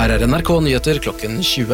Her NRK Nyheter klokken 20.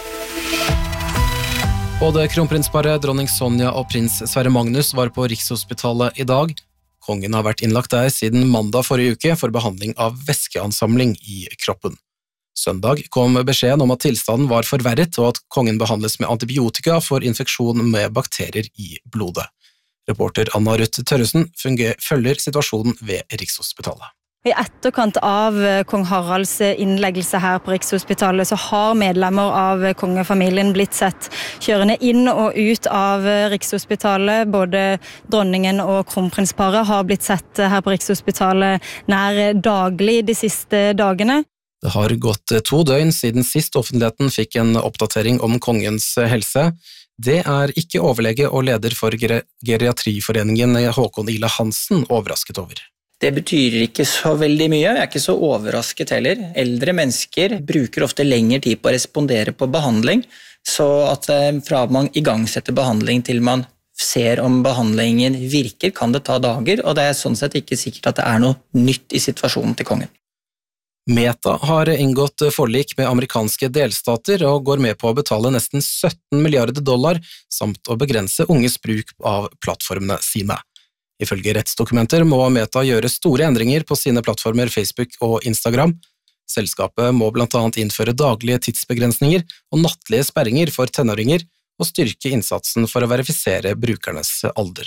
Både kronprinsparet, dronning Sonja og prins Sverre Magnus var på Rikshospitalet i dag. Kongen har vært innlagt der siden mandag forrige uke for behandling av væskeansamling i kroppen. Søndag kom beskjeden om at tilstanden var forverret og at kongen behandles med antibiotika for infeksjon med bakterier i blodet. Reporter Anna Ruth Tørresen følger situasjonen ved Rikshospitalet. I etterkant av kong Haralds innleggelse her på Rikshospitalet så har medlemmer av kongefamilien blitt sett kjørende inn og ut av Rikshospitalet. Både dronningen og kronprinsparet har blitt sett her på Rikshospitalet nær daglig de siste dagene. Det har gått 2 døgn siden sist offentligheten fikk en oppdatering om kongens helse. Det er ikke overlege og leder for geriatriforeningen Håkon Ila Hansen overrasket over. Det betyr ikke så veldig mye, jeg er ikke så overrasket heller. Eldre mennesker bruker ofte lengre tid på å respondere på behandling, så at fra man igangsetter behandling til man ser om behandlingen virker, kan det ta dager, og det er sånn sett ikke sikkert at det er noe nytt i situasjonen til kongen. Meta har inngått forlik med amerikanske delstater og går med på å betale nesten $17 milliarder samt å begrense unges bruk av plattformene sine. Ifølge rettsdokumenter må Meta gjøre store endringer på sine plattformer Facebook og Instagram. Selskapet må blant annet innføre daglige tidsbegrensninger og nattlige sperringer for tenåringer og styrke innsatsen for å verifisere brukernes alder.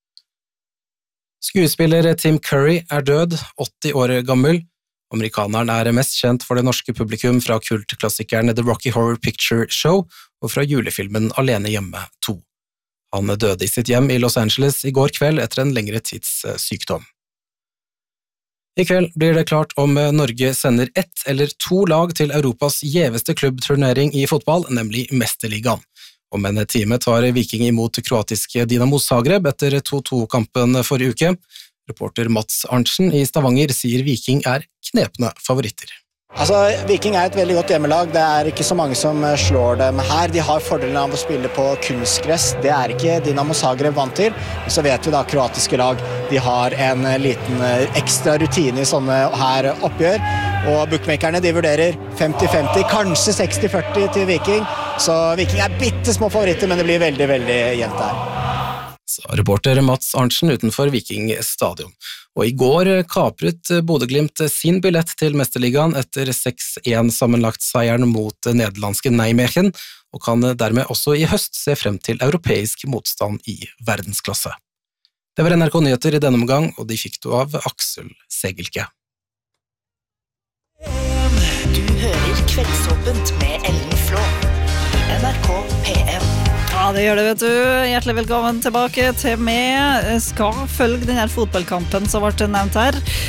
Skuespiller Tim Curry er død, 80 år gammel. Amerikaneren er mest kjent for det norske publikum fra kultklassikeren The Rocky Horror Picture Show og fra julefilmen Alene hjemme 2. Han døde i sitt hjem i Los Angeles i går kveld etter en lengre tids sykdom. I kveld blir det klart om Norge sender 1 eller 2 lag til Europas gjeveste klubbturnering i fotball, nemlig Mesterligaen. Om en time tar Viking imot kroatiske Dinamo Zagreb etter 2-2-kampen forrige uke. Reporter Mats Arntzen i Stavanger sier Viking er knepne favoritter. Viking er et veldig godt hjemmelag. Det er ikke så mange som slår dem her. De har fordelen av å spille på kunstgress. Det er ikke Dinamo Zagreb vant til. Så vet vi da, kroatiske lag, de har en liten ekstra rutine i sånne her oppgjør. Og bookmakerne, de vurderer 50-50, kanskje 60-40 til Viking. Så Viking er bittesmå favoritter, men det blir veldig, veldig jevnt her. Sa reporter Mats Arntzen utenfor Viking stadion. Og i går kapret Bodø/Glimt sin billett til Mesterligaen etter 6-1 sammenlagt seieren mot nederlandske Nijmegen, og kan dermed også i høst se frem til europeisk motstand i verdensklasse. Det var NRK Nyheter i denne omgang, og de fikk du av Aksel Segelke. Du hører Kveldsåpent med Ellen Flå. NRK PM. Ja, det gjør det, vet du. Hjertelig velkommen tilbake til meg. Skal følge denne fotballkampen som ble nevnt her.